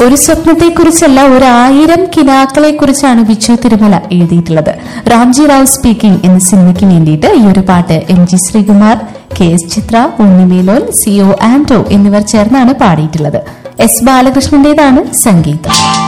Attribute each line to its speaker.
Speaker 1: ഒരു സ്വപ്നത്തെക്കുറിച്ചല്ല, 1000 കിനാക്കളെ കുറിച്ചാണ് ബിച്ചു തിരുമല എഴുതിയിട്ടുള്ളത്. രാംജി റാവ് സ്പീക്കിംഗ് എന്ന സിനിമയ്ക്ക് വേണ്ടിയിട്ട് ഈ ഒരു പാട്ട് MG ശ്രീകുമാർ, KS ചിത്ര, ഉണ്ണിമേനോൻ, CO ആന്റോ എന്നിവർ ചേർന്നാണ് പാടിയിട്ടുള്ളത്. S ബാലകൃഷ്ണന്റേതാണ് സംഗീതം.